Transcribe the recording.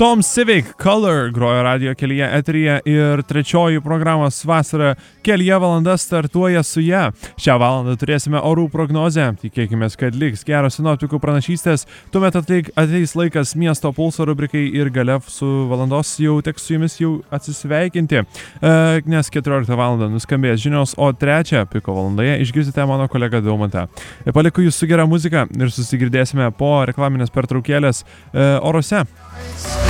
Tom Civic Color grojo radio kelyje eteryje ir trečioji programos vasara kelyje valanda startuoja su ją. Šią valandą turėsime orų prognozę, tikėkime, kad liks geros sinoptikų pranašystės, tuomet ateis laikas miesto pulso rubrikai ir gale su valandos jau teks su jumis jau atsisveikinti, nes 14 valandą nuskambės žinios, o 3 piko valandoje išgirsite mano kolegą Daumantą. Paliku jūs su gera muzika ir susigirdėsime po reklaminės pertraukėlės orose.